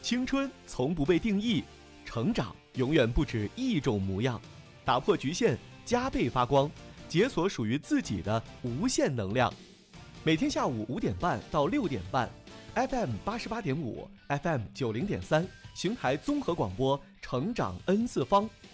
青春从不被定义，成长永远不止一种模样。打破局限，加倍发光，解锁属于自己的无限能量。每天下午5点半到6点半 ，FM 88.5，FM 90.3，邢台综合广播，成长 N 次方，